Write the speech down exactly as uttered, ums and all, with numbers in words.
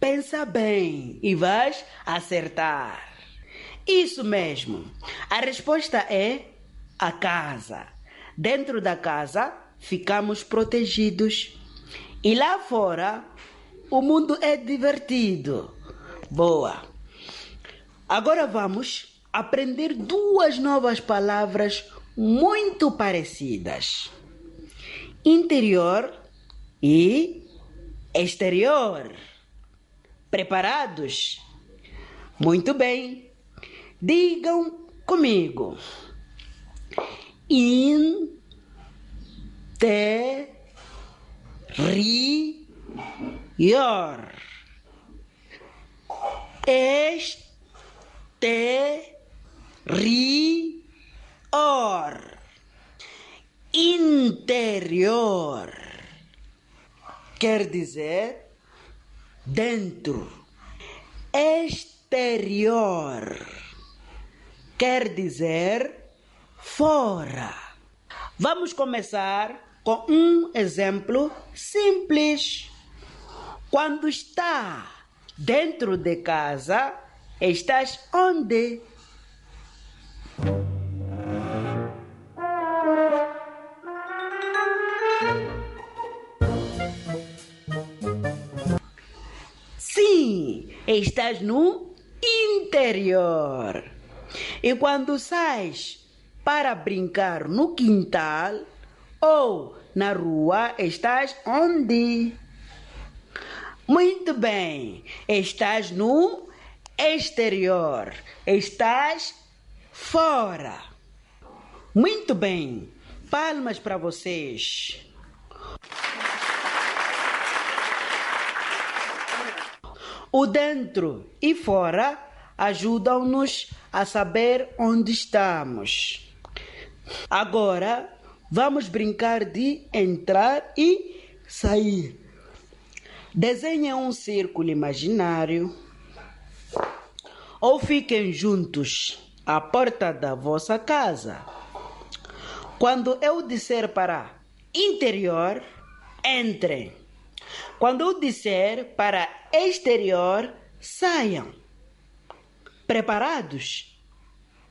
Pensa bem e vais acertar. Isso mesmo. A resposta é a casa. Dentro da casa ficamos protegidos. E lá fora o mundo é divertido. Boa. Agora vamos aprender duas novas palavras muito parecidas. Interior e exterior. Preparados? Muito bem. Digam comigo. Interior. Exterior. Interior. Quer dizer dentro. Exterior quer dizer fora. Vamos começar com um exemplo simples. Quando está dentro de casa, estás onde? Sim, estás no interior. E quando sais para brincar no quintal ou na rua, estás onde? Muito bem, estás no exterior, estás fora. Muito bem, palmas para vocês. O dentro e fora ajudam-nos a saber onde estamos. Agora, vamos brincar de entrar e sair. Desenhem um círculo imaginário ou fiquem juntos à porta da vossa casa. Quando eu disser para interior, entrem. Quando eu disser para exterior, saiam. Preparados?